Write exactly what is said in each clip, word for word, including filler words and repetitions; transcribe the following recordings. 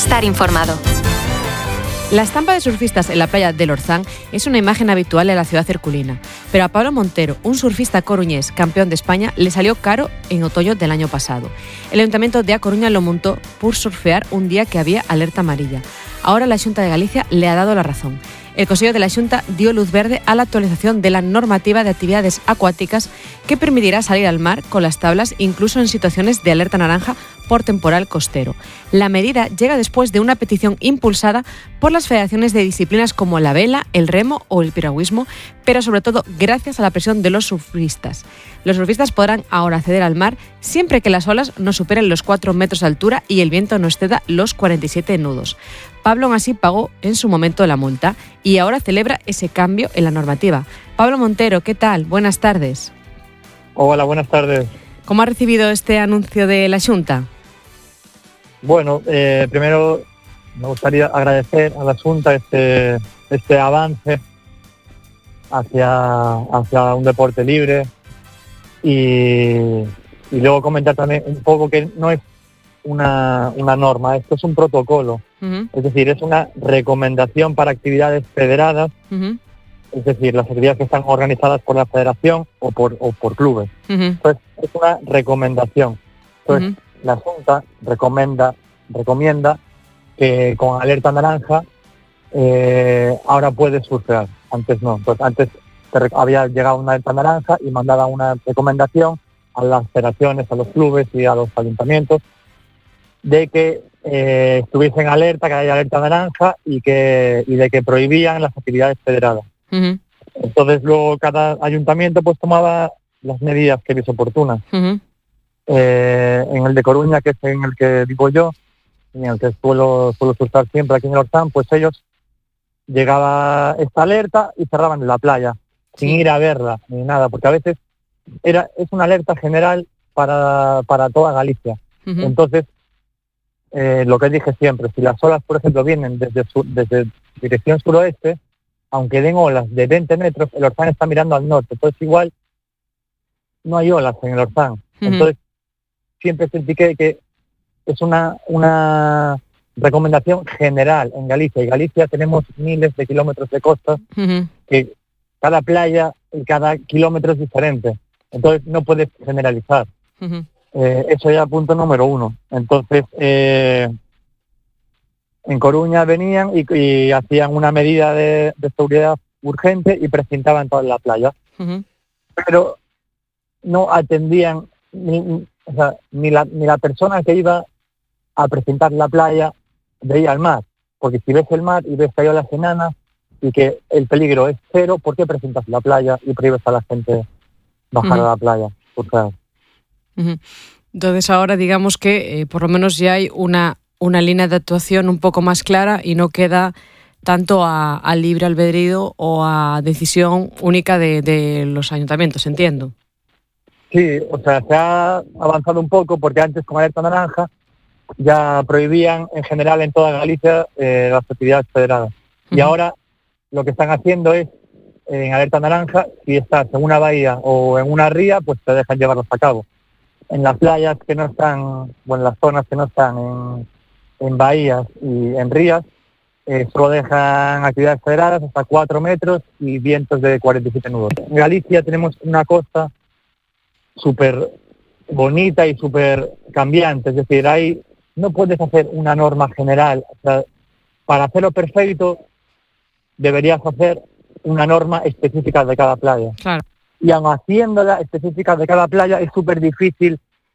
Estar informado. La estampa de surfistas en la playa del Orzán es una imagen habitual en la ciudad herculina, pero a Pablo Montero, un surfista coruñés campeón de España, le salió caro en otoño del año pasado. El Ayuntamiento de A Coruña lo montó por surfear un día que había alerta amarilla. Ahora la Xunta de Galicia le ha dado la razón. El Consejo de la Xunta dio luz verde a la actualización de la normativa de actividades acuáticas que permitirá salir al mar con las tablas incluso en situaciones de alerta naranja por temporal costero. La medida llega después de una petición impulsada por las federaciones de disciplinas como la vela, el remo o el piragüismo, pero sobre todo gracias a la presión de los surfistas. Los surfistas podrán ahora acceder al mar siempre que las olas no superen los cuatro metros de altura y el viento no exceda los cuarenta y siete nudos. Pablo aún así pagó en su momento la multa y ahora celebra ese cambio en la normativa. Pablo Montero, ¿qué tal? Buenas tardes. Hola, buenas tardes. ¿Cómo ha recibido este anuncio de la Xunta? Bueno, eh, primero me gustaría agradecer a la Xunta este, este avance hacia, hacia un deporte libre y, y luego comentar también un poco que no es una, una norma, esto es un protocolo, uh-huh. Es decir, es una recomendación para actividades federadas, uh-huh. Es decir, las actividades que están organizadas por la federación o por, o por clubes. Uh-huh. Entonces, es una recomendación. Entonces, uh-huh. La Xunta recomienda, recomienda que con alerta naranja eh, ahora puedes surfear, antes no. Entonces, antes te, había llegado una alerta naranja y mandaba una recomendación a las federaciones, a los clubes y a los ayuntamientos de que eh, estuviesen alerta, que haya alerta naranja y que y de que prohibían las actividades federadas. Uh-huh. Entonces luego cada ayuntamiento pues tomaba las medidas que viese oportunas. Uh-huh. Eh, en el de Coruña, que es en el que vivo yo, en el que suelo, suelo surfear siempre aquí en el Orzán, pues ellos llegaba esta alerta y cerraban la playa, sí. Sin ir a verla ni nada, porque a veces era es una alerta general para, para toda Galicia. Uh-huh. Entonces, eh, lo que dije siempre, si las olas, por ejemplo, vienen desde, sur, desde dirección suroeste, aunque den olas de veinte metros, el Orzán está mirando al norte, entonces igual no hay olas en el Orzán. Uh-huh. Entonces, siempre critiqué que es una una recomendación general en Galicia. Y Galicia tenemos miles de kilómetros de costas, uh-huh. Que cada playa y cada kilómetro es diferente. Entonces no puedes generalizar. Uh-huh. Eh, eso ya punto número uno. Entonces, eh, en Coruña venían y, y hacían una medida de, de seguridad urgente y precintaban toda la playa. Uh-huh. Pero no atendían ni... O sea, ni la, ni la persona que iba a presentar la playa veía el mar, porque si ves el mar y ves que hay olas enanas y que el peligro es cero, ¿por qué presentas la playa y prohíbes a la gente bajar uh-huh. a la playa? Por favor. Uh-huh. Entonces ahora digamos que eh, por lo menos ya hay una, una línea de actuación un poco más clara y no queda tanto a, a libre albedrío o a decisión única de, de los ayuntamientos, entiendo. Sí, o sea, se ha avanzado un poco porque antes con alerta naranja ya prohibían en general en toda Galicia eh, las actividades federadas. Uh-huh. Y ahora lo que están haciendo es, eh, en alerta naranja, si estás en una bahía o en una ría, pues te dejan llevarlos a cabo. En las playas que no están, o en las zonas que no están en, en bahías y en rías, eh, solo dejan actividades federadas hasta cuatro metros y vientos de cuarenta y siete nudos. En Galicia tenemos una costa súper bonita y súper cambiante, es decir, ahí no puedes hacer una norma general. O sea, para hacerlo perfecto deberías hacer una norma específica de cada playa. Claro. Y aun haciéndola específica de cada playa es súper difícil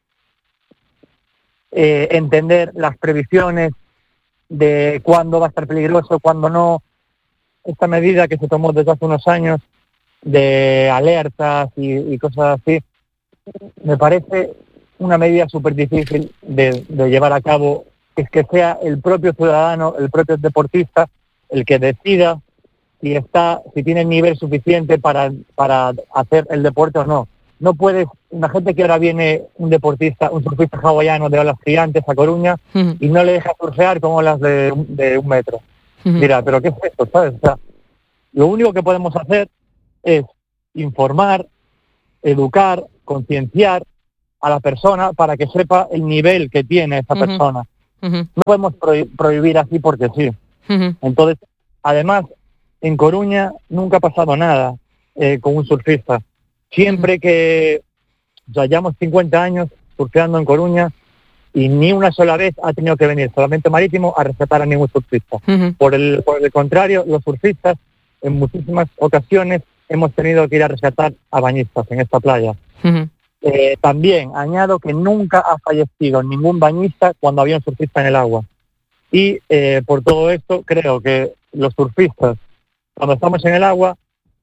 eh, entender las previsiones de cuándo va a estar peligroso, cuándo no. Esta medida que se tomó desde hace unos años de alertas y, y cosas así, me parece una medida súper difícil de, de llevar a cabo, es que sea el propio ciudadano, el propio deportista, el que decida si está, si tiene el nivel suficiente para, para hacer el deporte o no. No puedes, imagínate que ahora viene un deportista, un surfista hawaiano de olas gigantes a Coruña uh-huh. y no le deja surfear con olas de, de un metro. Uh-huh. Mira, pero ¿qué es esto? ¿Sabes? O sea, lo único que podemos hacer es informar, educar, concienciar a la persona para que sepa el nivel que tiene esa uh-huh. persona. Uh-huh. No podemos pro- prohibir así porque sí. Uh-huh. Entonces, además, en Coruña nunca ha pasado nada eh, con un surfista. Siempre uh-huh. que o sea, llevamos cincuenta años surfeando en Coruña y ni una sola vez ha tenido que venir Salvamento Marítimo a rescatar a ningún surfista. Uh-huh. Por el, por el contrario, los surfistas en muchísimas ocasiones hemos tenido que ir a rescatar a bañistas en esta playa. Uh-huh. Eh, también añado que nunca ha fallecido ningún bañista cuando había un surfista en el agua. Y eh, por todo esto creo que los surfistas, cuando estamos en el agua,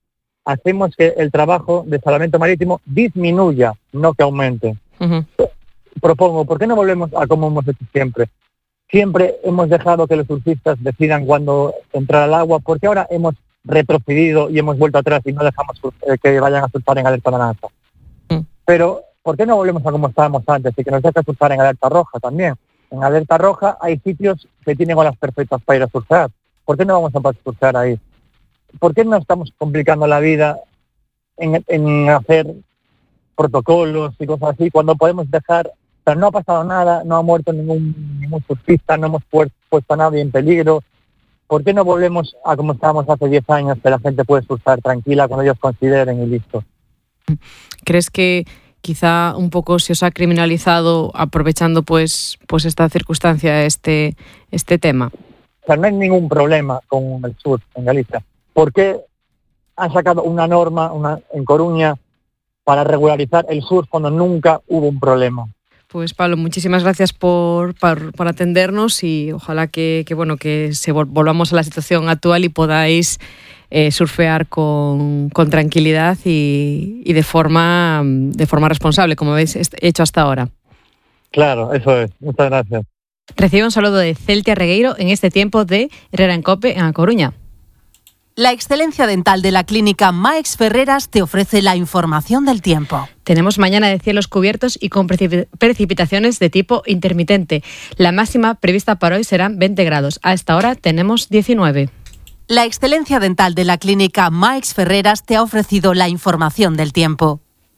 hacemos que el trabajo de salvamento marítimo disminuya, no que aumente. Uh-huh. Propongo, ¿por qué no volvemos a como hemos hecho siempre? Siempre hemos dejado que los surfistas decidan cuándo entrar al agua, porque ahora hemos retrocedido y hemos vuelto atrás y no dejamos eh, que vayan a surfar en alerta naranja. Uh-huh. Pero, ¿por qué no volvemos a como estábamos antes y que nos deja surfar en alerta roja también? En alerta roja hay sitios que tienen olas perfectas para ir a surfear. ¿Por qué no vamos a surfear ahí? ¿Por qué no estamos complicando la vida en, en hacer protocolos y cosas así cuando podemos dejar? O sea, no ha pasado nada, no ha muerto ningún, ningún surfista, no hemos puesto, puesto a nadie en peligro. ¿Por qué no volvemos a como estábamos hace diez años, que la gente puede surfear tranquila cuando ellos consideren y listo? ¿Crees que quizá un poco se os ha criminalizado aprovechando pues pues esta circunstancia, este este tema? O sea, no hay ningún problema con el surf en Galicia. ¿Por qué han sacado una norma una, en Coruña para regularizar el surf cuando nunca hubo un problema? Pues Pablo, muchísimas gracias por, por, por atendernos y ojalá que, que bueno que se vol- volvamos a la situación actual y podáis eh, surfear con, con tranquilidad y, y de forma de forma responsable, como habéis hecho hasta ahora. Claro, eso es. Muchas gracias. Recibe un saludo de Celtia Regueiro en este tiempo de Herrera en Cope en A Coruña. La excelencia dental de la clínica Maix Ferreras te ofrece la información del tiempo. Tenemos mañana de cielos cubiertos y con precip- precipitaciones de tipo intermitente. La máxima prevista para hoy serán veinte grados. A esta hora tenemos diecinueve. La excelencia dental de la clínica Maix Ferreras te ha ofrecido la información del tiempo.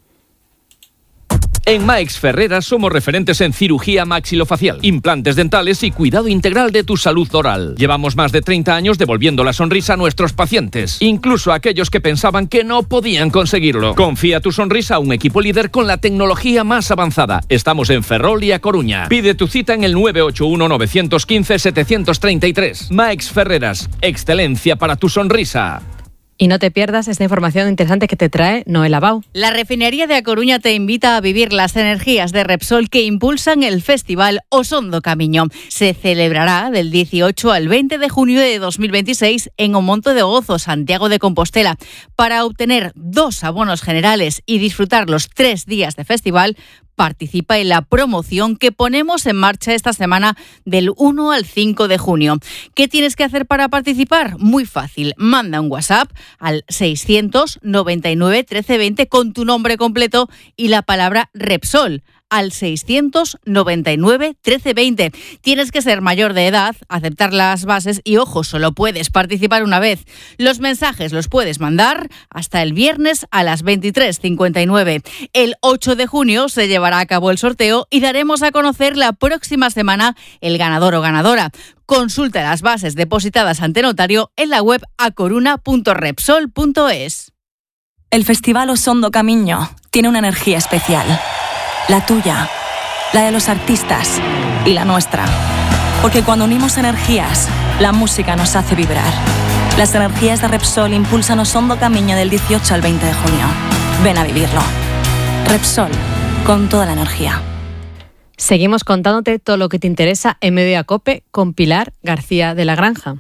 En Maix Ferreras somos referentes en cirugía maxilofacial, implantes dentales y cuidado integral de tu salud oral. Llevamos más de treinta años devolviendo la sonrisa a nuestros pacientes, incluso a aquellos que pensaban que no podían conseguirlo. Confía tu sonrisa a un equipo líder con la tecnología más avanzada. Estamos en Ferrol y A Coruña. Pide tu cita en el nueve ocho uno, nueve uno cinco, siete tres tres. Maix Ferreras, excelencia para tu sonrisa. Y no te pierdas esta información interesante que te trae Noel Abau. La refinería de A Coruña te invita a vivir las energías de Repsol que impulsan el festival O Son do Camiño. Se celebrará del dieciocho al veinte de junio de dos mil veintiséis en O Monte de Gozo, Santiago de Compostela. Para obtener dos abonos generales y disfrutar los tres días de festival, participa en la promoción que ponemos en marcha esta semana del uno al cinco de junio. ¿Qué tienes que hacer para participar? Muy fácil. Manda un WhatsApp al seiscientos noventa y nueve trece veinte con tu nombre completo y la palabra Repsol al seiscientos noventa y nueve trece veinte. Tienes que ser mayor de edad, aceptar las bases y, ojo, solo puedes participar una vez. Los mensajes los puedes mandar hasta el viernes a las veintitrés cincuenta y nueve. El ocho de junio se llevará a cabo el sorteo y daremos a conocer la próxima semana el ganador o ganadora. Consulta las bases depositadas ante notario en la web acoruna punto repsol punto es. El Festival O Son do Camiño tiene una energía especial. La tuya, la de los artistas y la nuestra. Porque cuando unimos energías, la música nos hace vibrar. Las energías de Repsol impulsan O Son do Camiño del dieciocho al veinte de junio. Ven a vivirlo. Repsol, con toda la energía. Seguimos contándote todo lo que te interesa en Mediodía Cope con Pilar García de la Granja.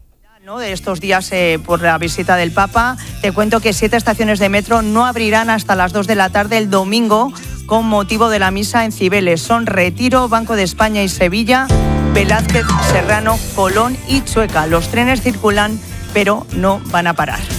De estos días eh, por la visita del Papa, te cuento que siete estaciones de metro no abrirán hasta las dos de la tarde el domingo con motivo de la misa en Cibeles. Son Retiro, Banco de España y Sevilla, Velázquez, Serrano, Colón y Chueca. Los trenes circulan, pero no van a parar.